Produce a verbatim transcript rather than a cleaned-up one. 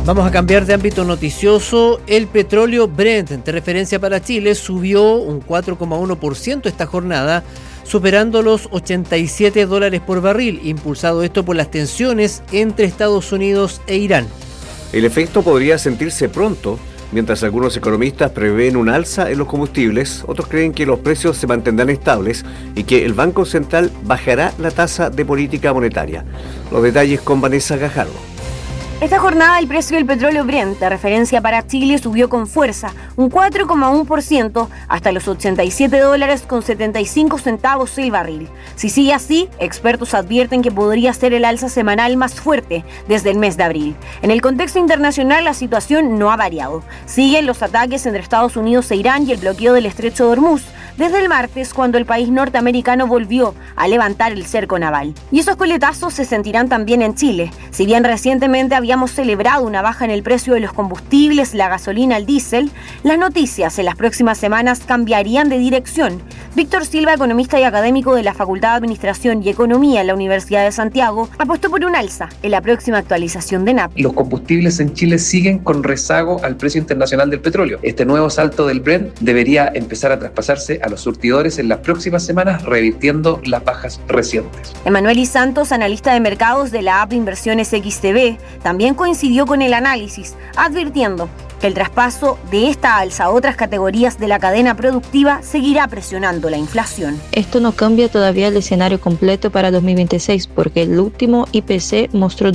Vamos a cambiar de ámbito noticioso. El petróleo Brent, de referencia para Chile, subió un cuatro coma uno por ciento esta jornada, superando los ochenta y siete dólares por barril, impulsado esto por las tensiones entre Estados Unidos e Irán. El efecto podría sentirse pronto. Mientras algunos economistas prevén un alza en los combustibles, otros creen que los precios se mantendrán estables y que el Banco Central bajará la tasa de política monetaria. Los detalles con Vanessa Gajardo. Esta jornada el precio del petróleo Brent, de referencia para Chile, subió con fuerza, un cuatro coma uno por ciento, hasta los ochenta y siete dólares con setenta y cinco centavos el barril. Si sigue así, expertos advierten que podría ser el alza semanal más fuerte desde el mes de abril. En el contexto internacional, la situación no ha variado. Siguen los ataques entre Estados Unidos e Irán y el bloqueo del estrecho de Hormuz, desde el martes, cuando el país norteamericano volvió a levantar el cerco naval. Y esos coletazos se sentirán también en Chile. Si bien recientemente habíamos celebrado una baja en el precio de los combustibles, la gasolina, el diésel, las noticias en las próximas semanas cambiarían de dirección. Víctor Silva, economista y académico de la Facultad de Administración y Economía en la Universidad de Santiago, apostó por un alza en la próxima actualización de N A P. Los combustibles en Chile siguen con rezago al precio internacional del petróleo. Este nuevo salto del Brent debería empezar a traspasarse a los surtidores en las próximas semanas, revirtiendo las bajas recientes. Emanuel Y. Santos, analista de mercados de la app de Inversiones X T B, también coincidió con el análisis, advirtiendo que el traspaso de esta alza a otras categorías de la cadena productiva seguirá presionando la inflación. Esto no cambia todavía el escenario completo para dos mil veintiséis, porque el último I P C mostró